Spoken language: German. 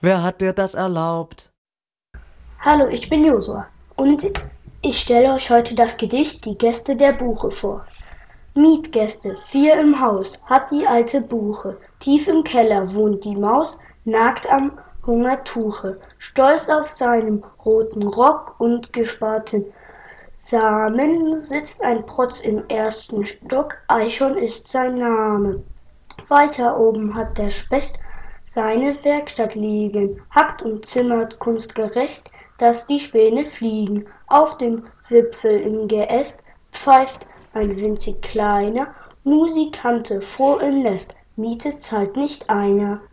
Wer hat dir das erlaubt? Hallo, ich bin Josua und ich stelle euch heute das Gedicht Die Gäste der Buche vor. Mietgäste, 4 im Haus, hat die alte Buche. Tief im Keller wohnt die Maus, nagt am Hungertuche. Stolz auf seinem roten Rock und gesparten Samen sitzt ein Protz im ersten Stock, Eichhorn ist sein Name. Weiter oben hat der Specht seine Werkstatt liegen, hackt und zimmert kunstgerecht, dass die Späne fliegen. Auf dem Wipfel im Geäst pfeift ein winzig kleiner Musikante froh im Nest, Miete zahlt nicht einer.